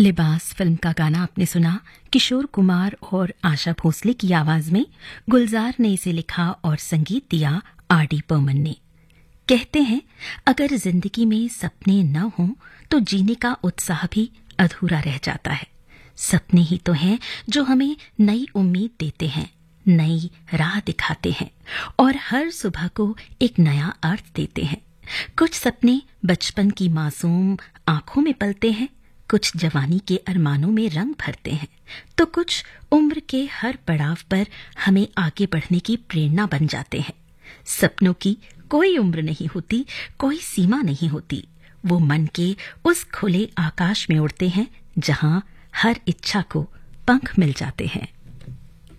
लिबास फिल्म का गाना आपने सुना। किशोर कुमार और आशा भोसले की आवाज में गुलजार ने इसे लिखा और संगीत दिया आर.डी. बर्मन ने। कहते हैं अगर जिंदगी में सपने न हों तो जीने का उत्साह भी अधूरा रह जाता है। सपने ही तो हैं जो हमें नई उम्मीद देते हैं, नई राह दिखाते हैं और हर सुबह को एक नया अर्थ देते हैं। कुछ सपने बचपन की मासूम आंखों में पलते हैं, कुछ जवानी के अरमानों में रंग भरते हैं, तो कुछ उम्र के हर पड़ाव पर हमें आगे बढ़ने की प्रेरणा बन जाते हैं। सपनों की कोई उम्र नहीं होती, कोई सीमा नहीं होती। वो मन के उस खुले आकाश में उड़ते हैं जहां हर इच्छा को पंख मिल जाते हैं।